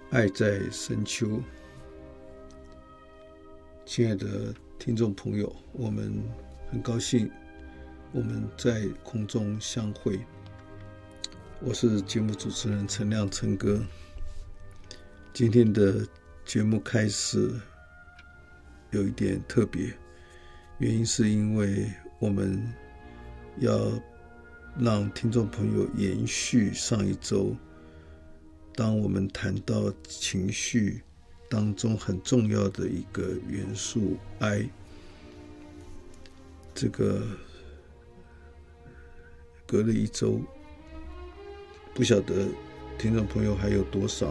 爱在深秋，亲爱的听众朋友，我们很高兴我们在空中相会。我是节目主持人陈亮陈哥。今天的节目开始有一点特别，原因是因为我们要让听众朋友延续上一周，当我们谈到情绪当中很重要的一个元素哀，这个隔了一周，不晓得听众朋友还有多少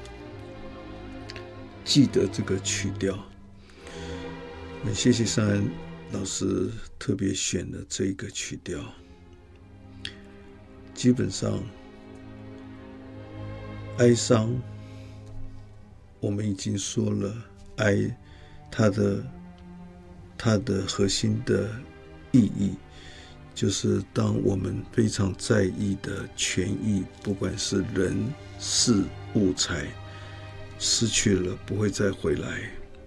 记得这个曲调。很谢谢尚安老师特别选了这个曲调。基本上哀伤我们已经说了，哀它的核心的意义就是当我们非常在意的权益，不管是人事物财，失去了不会再回来。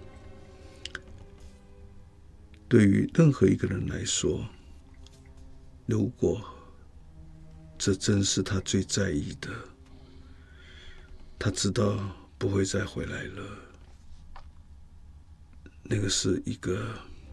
对于任何一个人来说，如果这真是他最在意的，他知道不会再回来了，那个是一个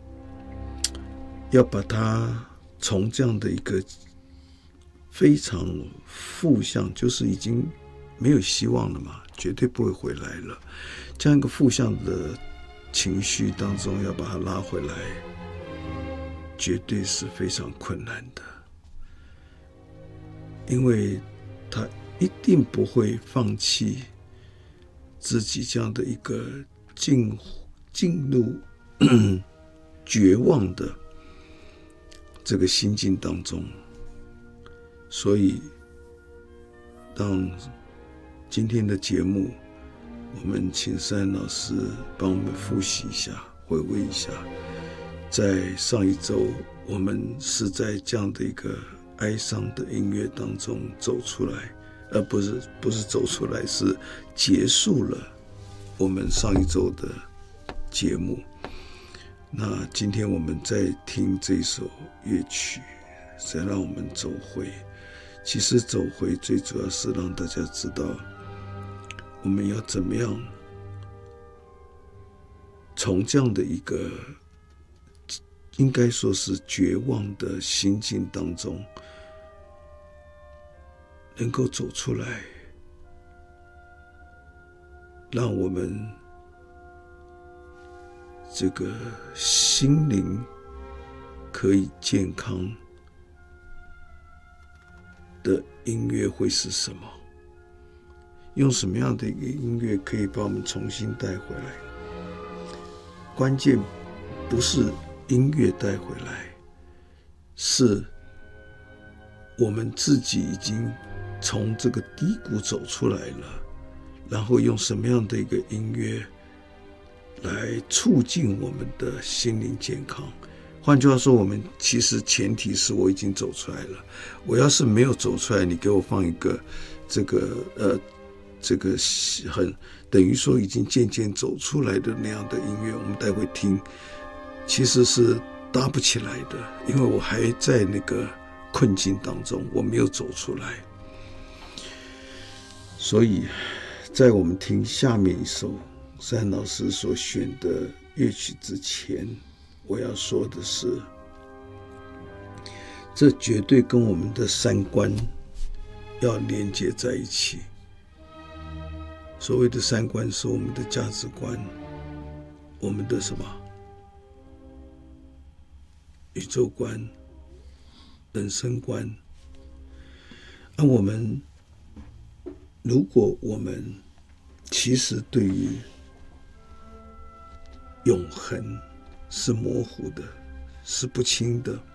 要把它从这样的一个非常负向，就是已经没有希望了嘛，绝对不会回来了，这样一个负向的情绪当中要把它拉回来，绝对是非常困难的，因为他一定不会放弃自己这样的一个进入绝望的这个心境当中。所以当今天的节目，我们请尚安老师帮我们复习一下，回味一下，在上一周我们是在这样的一个哀伤的音乐当中走出来，而不是走出来，是结束了我们上一周的节目。那今天我们在听这首乐曲，再让我们走回，其实走回最主要是让大家知道我们要怎么样从这样的一个应该说是绝望的心境当中能够走出来，让我们这个心灵可以健康的音乐会是什么？用什么样的一个音乐可以把我们重新带回来？关键不是音乐带回来，是我们自己已经从这个低谷走出来了，然后用什么样的一个音乐来促进我们的心灵健康。换句话说，我们其实前提是我已经走出来了，我要是没有走出来，你给我放一个这个很等于说已经渐渐走出来的那样的音乐，我们待会听，其实是搭不起来的，因为我还在那个困境当中，我没有走出来。所以在我们听下面一首尚安老师所选的乐曲之前，我要说的是，这绝对跟我们的三观要连接在一起。所谓的三观是我们的价值观，我们的什么宇宙观、人生观。如果我们其实对于永恒是模糊的，是不清的，